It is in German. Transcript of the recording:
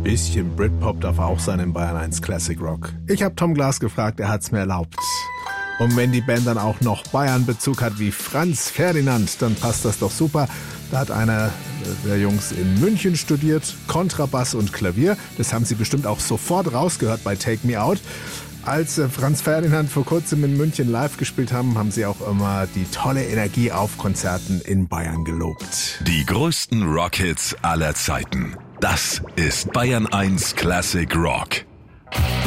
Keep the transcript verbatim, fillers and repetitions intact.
Bisschen Britpop darf auch sein in Bayern eins Classic Rock. Ich habe Tom Glas gefragt, er hat's mir erlaubt. Und wenn die Band dann auch noch Bayern-Bezug hat wie Franz Ferdinand, dann passt das doch super. Da hat einer der Jungs in München studiert, Kontrabass und Klavier. Das haben Sie bestimmt auch sofort rausgehört bei Take Me Out. Als Franz Ferdinand vor kurzem in München live gespielt haben, haben sie auch immer die tolle Energie auf Konzerten in Bayern gelobt. Die größten Rockhits aller Zeiten. Das ist Bayern eins Classic Rock.